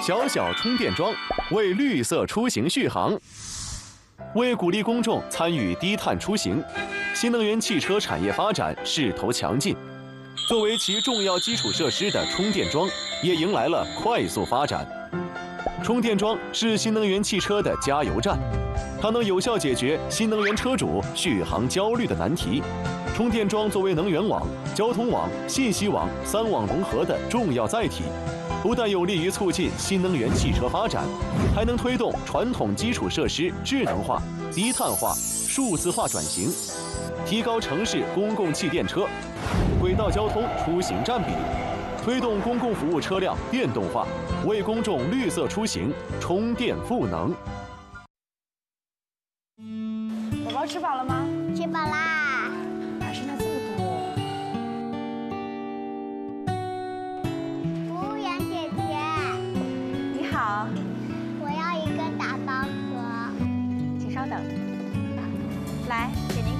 小小充电桩为绿色出行续航。为鼓励公众参与低碳出行，新能源汽车产业发展势头强劲。作为其重要基础设施的充电桩，也迎来了快速发展。充电桩是新能源汽车的加油站，它能有效解决新能源车主续航焦虑的难题。充电桩作为能源网、交通网、信息网3网融合的重要载体，不但有利于促进新能源汽车发展，还能推动传统基础设施智能化、低碳化、数字化转型，提高城市公共汽电车、轨道交通出行占比，推动公共服务车辆电动化，为公众绿色出行充电赋能。 宝宝吃饱了吗？ 吃饱啦。 哪剩下这么多？ 服务员姐姐， 你好， 我要一个打包盒。 请稍等。来，给您。